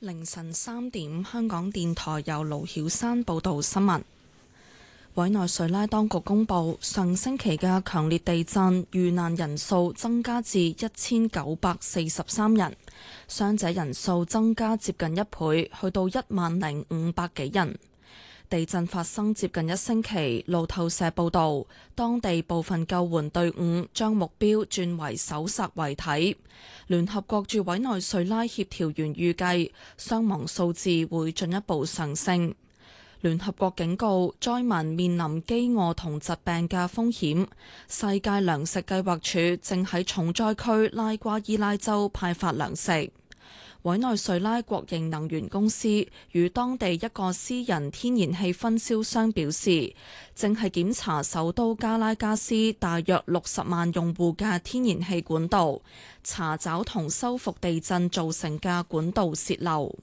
凌晨3點，香港電台由盧曉山報道新聞。委內瑞拉當局公布，上星期嘅強烈地震遇難人數增加至1943人，傷者人數增加接近1倍，去到10500幾人。地震發生接近1星期，路透社報道，當地部分救援隊伍將目標轉為搜索遺體。聯合國駐委內瑞拉協調員預計，傷亡數字會進一步上升。聯合國警告，災民面臨饑餓同疾病嘅風險。世界糧食計劃署正喺重災區拉瓜伊拉州派發糧食。委內瑞拉國營能源公司與當地一個私人天然氣分銷商表示，正係檢查首都加拉加斯大約60萬用戶嘅天然氣管道，查找同修復地震造成嘅管道洩漏。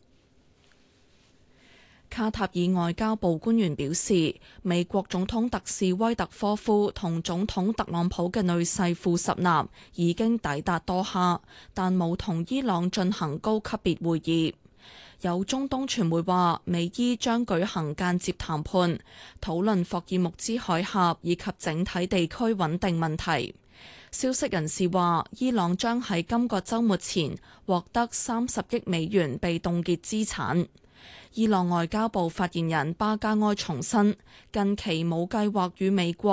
卡塔爾外交部官員表示，美國總統特使威特科夫同總統特朗普嘅女婿庫什納已經抵達多哈，但冇同伊朗進行高級別會議。有中東傳媒話，美伊將舉行間接談判，討論霍爾木茲海峽以及整體地區穩定問題。消息人士話，伊朗將喺今個週末前獲得30億美元被凍結資產。伊朗外交部發言人巴加埃重申，近期冇計劃與美國